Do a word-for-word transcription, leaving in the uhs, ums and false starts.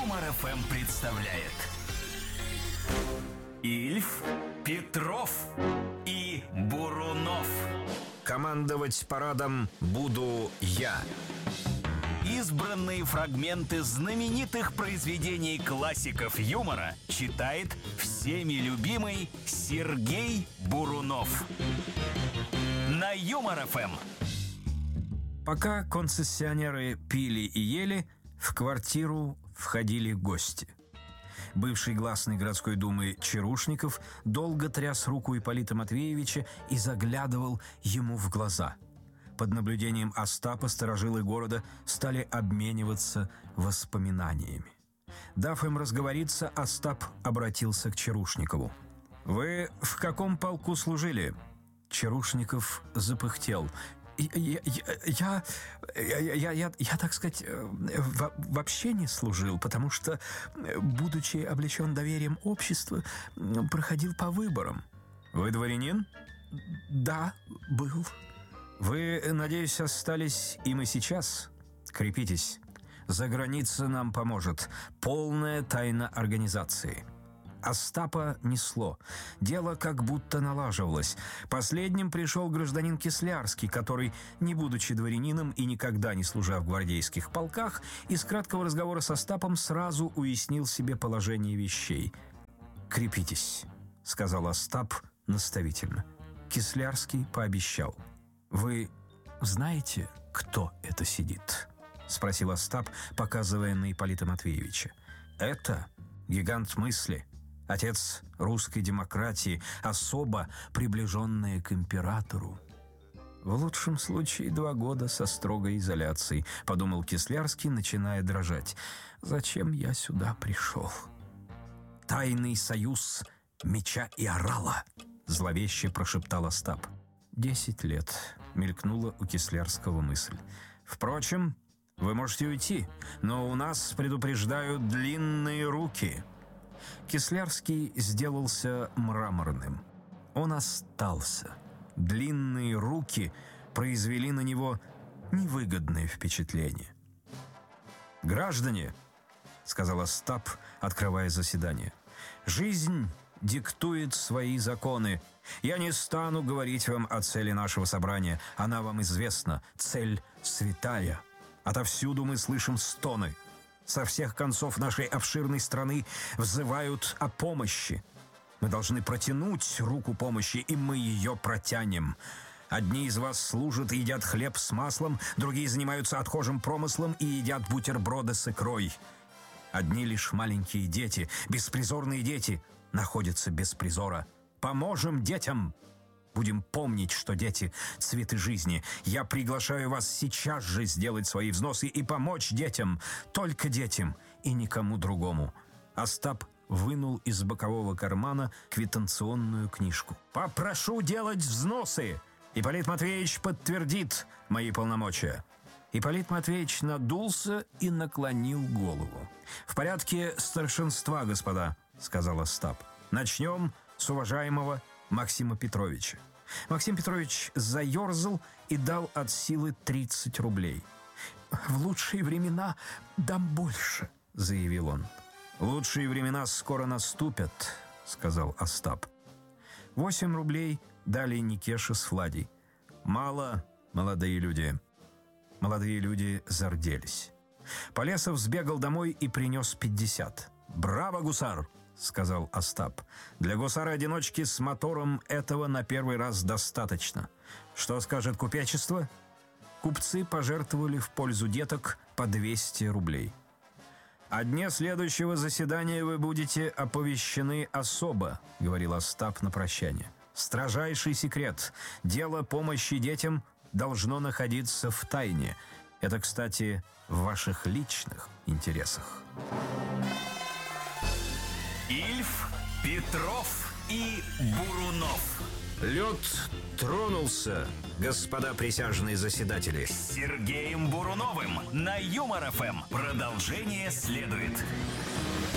Юмор-эф эм представляет Ильф, Петров и Бурунов. Командовать парадом буду я. Избранные фрагменты знаменитых произведений классиков юмора читает всеми любимый Сергей Бурунов. На Юмор-эф эм. Пока концессионеры пили и ели, в квартиру входили гости. Бывший гласный городской думы Чарушников долго тряс руку Ипполита Матвеевича и заглядывал ему в глаза. Под наблюдением Остапа старожилы города стали обмениваться воспоминаниями. Дав им разговориться, Остап обратился к Чарушникову. «Вы в каком полку служили?» Чарушников запыхтел. Я, я, я, я, я, я, так сказать, вообще не служил, потому что, будучи облечен доверием общества, проходил по выборам. Вы дворянин? Да, был. Вы, надеюсь, остались им и сейчас? Крепитесь. За граница нам поможет. Полная тайна организации. Остапа несло. Дело как будто налаживалось. Последним пришел гражданин Кислярский, который, не будучи дворянином и никогда не служа в гвардейских полках, из краткого разговора с Остапом сразу уяснил себе положение вещей. «Крепитесь», — сказал Остап наставительно. Кислярский пообещал. «Вы знаете, кто это сидит?» — спросил Остап, показывая на Ипполита Матвеевича. «Это гигант мысли, отец русской демократии, особо приближенная к императору». «В лучшем случае два года со строгой изоляцией», — подумал Кислярский, начиная дрожать. «Зачем я сюда пришел?» «Тайный союз меча и орала», — зловеще прошептал Остап. «Десять лет», — мелькнула у Кислярского мысль. «Впрочем, вы можете уйти, но у нас, предупреждают, длинные руки». Кислярский сделался мраморным. Он остался. Длинные руки произвели на него невыгодное впечатление. «Граждане», — сказал Остап, открывая заседание, — «жизнь диктует свои законы. Я не стану говорить вам о цели нашего собрания. Она вам известна. Цель святая. Отовсюду мы слышим стоны. Со всех концов нашей обширной страны взывают о помощи. Мы должны протянуть руку помощи, и мы ее протянем. Одни из вас служат и едят хлеб с маслом, другие занимаются отхожим промыслом и едят бутерброды с икрой. Одни лишь маленькие дети, беспризорные дети, находятся без призора. Поможем детям! Будем помнить, что дети — цветы жизни. Я приглашаю вас сейчас же сделать свои взносы и помочь детям. Только детям и никому другому». Остап вынул из бокового кармана квитанционную книжку. «Попрошу делать взносы. Ипполит Матвеевич подтвердит мои полномочия». Ипполит Матвеевич надулся и наклонил голову. «В порядке старшинства, господа», — сказал Остап. «Начнем с уважаемого Максима Петровича». Максим Петрович заерзал и дал от силы тридцать рублей. «В лучшие времена дам больше», — заявил он. «Лучшие времена скоро наступят», — сказал Остап. Восемь рублей дали Никеша с Владей. «Мало, молодые люди». Молодые люди зарделись. Полесов сбегал домой и принес пятьдесят. «Браво, гусар!» — сказал Остап. «Для гусара-одиночки с мотором этого на первый раз достаточно. Что скажет купечество?» Купцы пожертвовали в пользу деток по двести рублей. «О дне следующего заседания вы будете оповещены особо», — говорил Остап на прощание. «Строжайший секрет. Дело помощи детям должно находиться в тайне. Это, кстати, в ваших личных интересах». Ильф, Петров и Бурунов. Лед тронулся, господа присяжные заседатели. С Сергеем Буруновым на Юмор-эф эм. Продолжение следует.